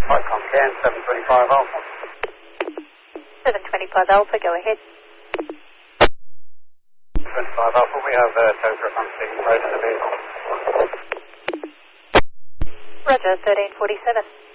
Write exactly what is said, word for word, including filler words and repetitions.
Icon Cairn, seven twenty-five Alpha. seven twenty-five Alpha, go ahead. twenty-five Alpha, we have uh, Tozer on Stephen Road in the vehicle. Roger, thirteen forty-seven.